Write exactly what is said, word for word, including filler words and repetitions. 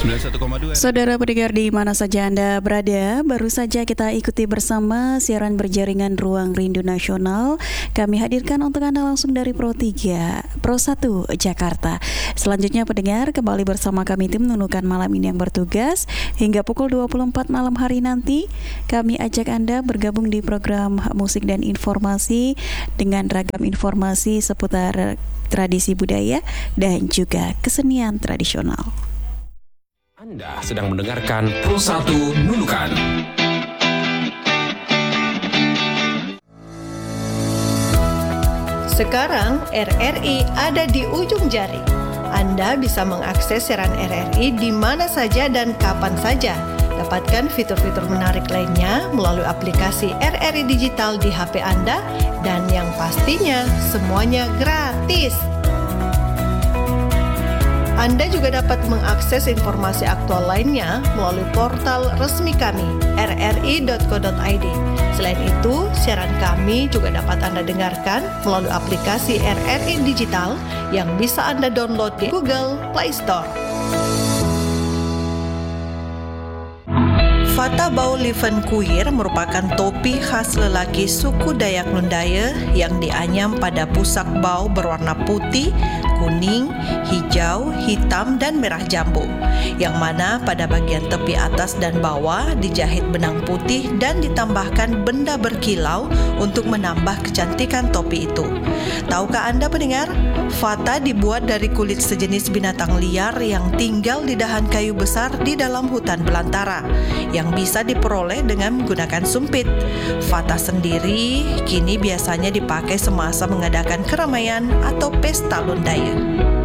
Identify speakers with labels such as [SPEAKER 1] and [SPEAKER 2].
[SPEAKER 1] sembilan puluh satu koma dua.
[SPEAKER 2] Saudara pendengar di mana saja Anda berada, baru saja kita ikuti bersama siaran berjaringan Ruang Rindu Nasional. Kami hadirkan untuk Anda langsung dari Pro tiga, Pro satu Jakarta. Selanjutnya pendengar, kembali bersama kami tim Nunukan malam ini yang bertugas hingga pukul dua puluh empat malam hari nanti. Kami ajak Anda bergabung di program musik dan informasi dengan ragam informasi seputar tradisi budaya dan juga kesenian tradisional.
[SPEAKER 1] Anda sedang mendengarkan Pro satu Nunukan.
[SPEAKER 3] Sekarang R R I ada di ujung jari. Anda bisa mengakses siaran R R I di mana saja dan kapan saja. Dapatkan fitur-fitur menarik lainnya melalui aplikasi R R I Digital di H P Anda dan yang pastinya semuanya gratis. Anda juga dapat mengakses informasi aktual lainnya melalui portal resmi kami r r i dot co dot i d. Selain itu, siaran kami juga dapat Anda dengarkan melalui aplikasi R R I Digital yang bisa Anda download di Google Play Store. Fata Bau Liven Kuir merupakan topi khas lelaki suku Dayak Lundaya yang dianyam pada pusak bau berwarna putih, kuning, hijau, hitam, dan merah jambu, yang mana pada bagian tepi atas dan bawah dijahit benang putih dan ditambahkan benda berkilau untuk menambah kecantikan topi itu. Tahukah Anda pendengar, fata dibuat dari kulit sejenis binatang liar yang tinggal di dahan kayu besar di dalam hutan belantara, yang bisa diperoleh dengan menggunakan sumpit. Fata sendiri kini biasanya dipakai semasa mengadakan keramaian atau pesta Lundaya.